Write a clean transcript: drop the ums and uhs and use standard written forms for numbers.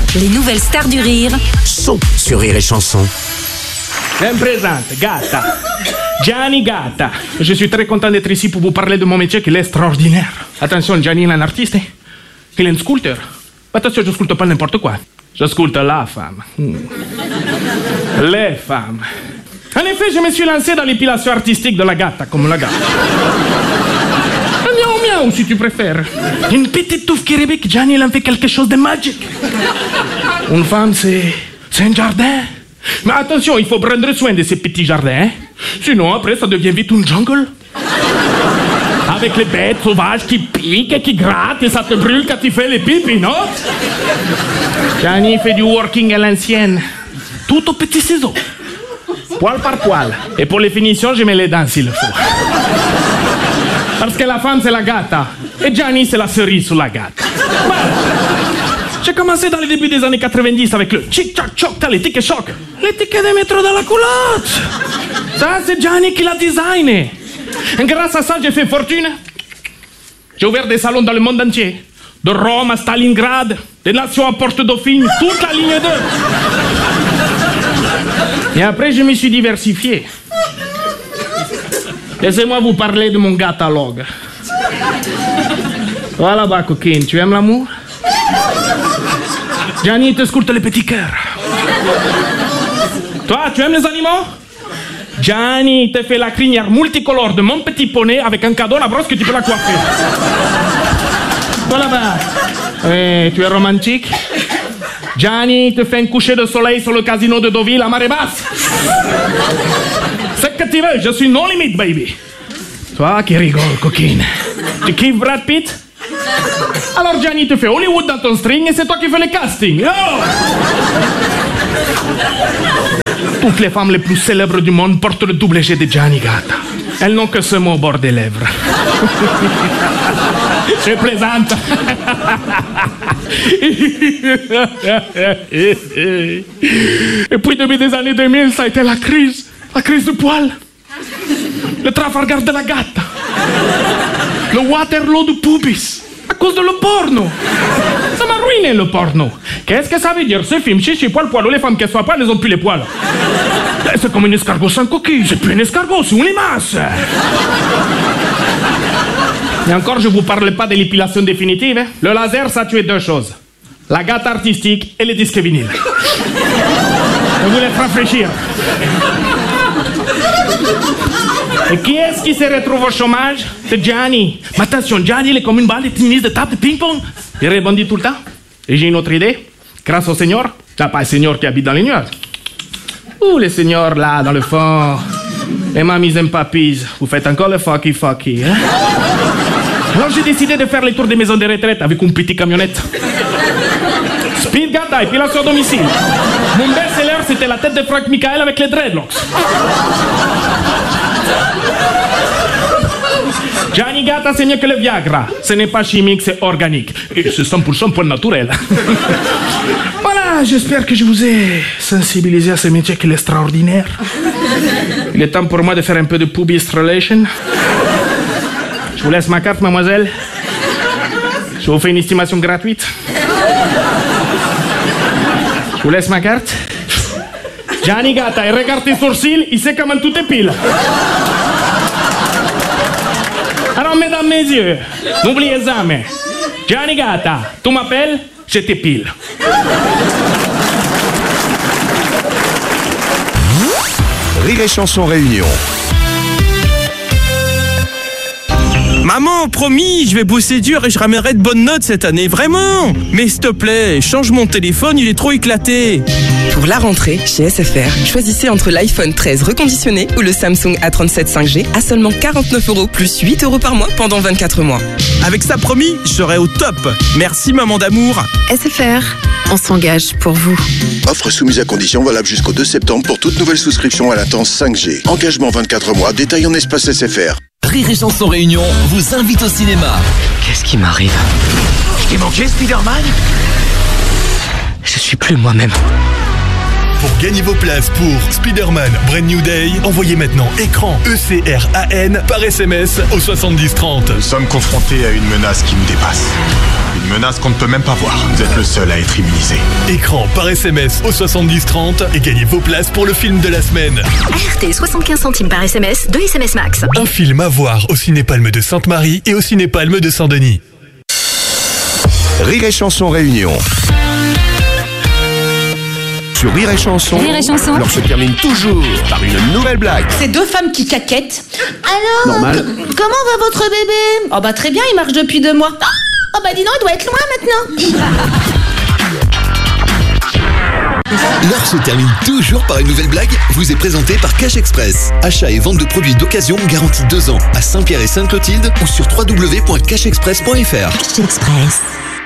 Les nouvelles stars du rire sont sur Rire et Chanson. Je me présente, Gata. Gianni Gata. Je suis très content d'être ici pour vous parler de mon métier qui est extraordinaire. Attention, Gianni est un artiste. Il est un sculpteur. Attention, je sculpte pas n'importe quoi. Je sculpte la femme. Les femmes. En effet, je me suis lancé dans l'épilation artistique de la Gata, comme la Gata. Miaou miaou, si tu préfères. Une petite touffe qui rêve que Gianni il en fait quelque chose de magique. Une femme, c'est un jardin. Mais attention, il faut prendre soin de ces petits jardins. Hein? Sinon, après, ça devient vite une jungle. Avec les bêtes sauvages qui piquent et qui grattent et ça te brûle quand tu fais les pipis, non? Gianni fait du working à l'ancienne. Tout au petit ciseau. Poil par poil. Et pour les finitions, je mets les dents s'il le faut. Parce que la femme, c'est la Gata. Et Gianni, c'est la cerise sur la Gata. Voilà. J'ai commencé dans les débuts des années 90 avec le chic-chac-choc, les tickets choc. Les tickets de métro dans la culotte. Ça, c'est Gianni qui l'a designé. Et grâce à ça, j'ai fait fortune. J'ai ouvert des salons dans le monde entier. De Rome à Stalingrad, des nations à Porte-Dauphine, toute la ligne 2. Et après, je me suis diversifié. Laissez-moi vous parler de mon catalogue. Voilà, bas, coquine, tu aimes l'amour? Gianni te sculpte les petits cœurs. Toi, tu aimes les animaux? Gianni te fait la crinière multicolore de mon petit poney avec un cadeau, la brosse que tu peux la coiffer. Toi là-bas. Tu es romantique? Gianni te fait un coucher de soleil sur le casino de Deauville à marée basse. C'est que tu veux, je suis non limite, baby. Toi qui rigoles, coquine. Tu kiffes Brad Pitt? Alors Gianni te fait Hollywood dans ton string et c'est toi qui fais le casting. Oh! Toutes les femmes les plus célèbres du monde portent le double G de Gianni Gata. Elles n'ont que ce mot au bord des lèvres. Je plaisante. Et puis depuis des années 2000, ça a été la crise du poil. Le Trafalgar de la Gata. Le Waterloo du pubis. À cause de le porno. Ça m'a ruiné le porno. Qu'est-ce que ça veut dire ce film? Chichi, poil, poil, où les femmes qu'elles soient poil, elles ont plus les poils. C'est comme un escargot sans coquille. C'est plus un escargot, c'est une limace. Et encore, je vous parle pas de l'épilation définitive. Hein? Le laser, ça a tué deux choses. La Gata artistique et les disques vinyles. Je vous laisse rafraîchir. Et qui est-ce qui se retrouve au chômage? C'est Gianni. Mais attention, Gianni, il est comme une balle de tennis de table de ping-pong. Il rebondit tout le temps. Et j'ai une autre idée. Grâce au Seigneur, t'as pas un Seigneur qui habite dans les nuages. Ouh, les seigneurs là, dans le fond. Les mamies aiment papis. Vous faites encore le fucky, hein? Alors j'ai décidé de faire les tours des maisons de retraite avec une petite camionnette. Speed Gata, épilation à domicile. Mon best-seller, c'était la tête de Frank Michael avec les dreadlocks. Gianni Gata, c'est mieux que le Viagra. Ce n'est pas chimique, c'est organique. Et c'est 100% poil naturel. Voilà, j'espère que je vous ai sensibilisé à ce métier qui est extraordinaire. Il est temps pour moi de faire un peu de public relation. Je vous laisse ma carte, mademoiselle. Je vous fais une estimation gratuite. Je vous laisse ma carte. Gianni Gata, et regarde tes sourcils, il sait comment tout épile. Alors, mesdames, messieurs, n'oubliez jamais. Gianni Gata, tu m'appelles, je t'épile. Rire et Chanson Réunion. Maman, promis, je vais bosser dur et je ramènerai de bonnes notes cette année, vraiment. Mais s'il te plaît, change mon téléphone, il est trop éclaté. Pour la rentrée, chez SFR, choisissez entre l'iPhone 13 reconditionné ou le Samsung A37 5G à seulement 49 € plus 8 € par mois pendant 24 mois. Avec ça, promis, je serai au top. Merci, maman d'amour. SFR, on s'engage pour vous. Offre soumise à condition valable jusqu'au 2 septembre pour toute nouvelle souscription à latence 5G. Engagement 24 mois, détail en espace SFR. Rire et Chanson Réunion vous invite au cinéma. Qu'est-ce qui m'arrive? Je t'ai manqué, Spider-Man? Je suis plus moi-même. Pour gagner vos places pour Spider-Man Brand New Day, envoyez maintenant écran ECRAN par SMS au 70 30. Nous sommes confrontés à une menace qui nous dépasse. Une Une menace qu'on ne peut même pas voir. Vous êtes le seul à être immunisé. Écran par SMS au 7030 et gagnez vos places pour le film de la semaine. ART 75 centimes par SMS, 2 SMS max. Un film à voir au Cinépalme de Sainte-Marie et au Cinépalme de Saint-Denis. Rire et Chanson Réunion. Sur Rire et Chanson, l'heure se termine toujours par une nouvelle blague. C'est deux femmes qui caquettent. Alors, Normal. Comment va votre bébé? Oh bah très bien, il marche depuis 2 mois. Oh bah dis donc, il doit être loin maintenant. L'heure se termine toujours par une nouvelle blague, vous est présentée par Cash Express. Achat et vente de produits d'occasion garantis 2 ans à Saint-Pierre et Sainte-Clotilde ou sur www.cashexpress.fr. Cash Express.